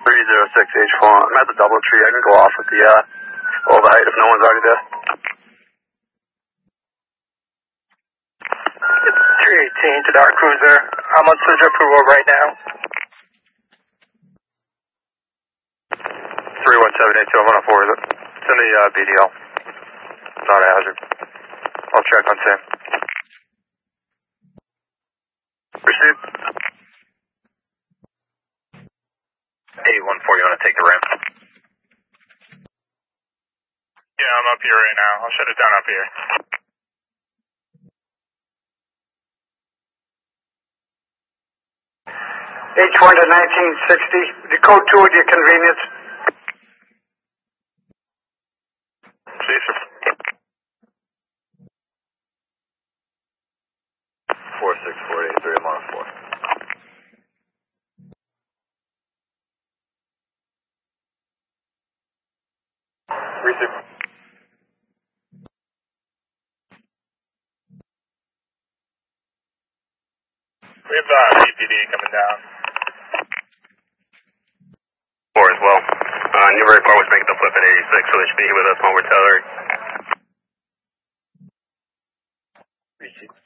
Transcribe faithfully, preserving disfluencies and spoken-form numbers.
three zero six H four. I'm at the double tree. I can go off with the uh, all the height if no one's already there. three eighteen to Dark Cruiser. I'm on search approval right now. three one seven eight two, I'm on a four, is it? It's in the uh, B D L. Not a hazard. I'll check on Sam. Received. eight one four, you want to take the ramp? Yeah, I'm up here right now. I'll shut it down up here. H one to nineteen sixty. The code two at your convenience. See, sir. four six four eight three, I'm on a four. Receive. We have uh, B P D coming down. Four as well. Uh, Newbury Park was making the flip at eighty-six, so they should be here with us when we're tethering. Receive.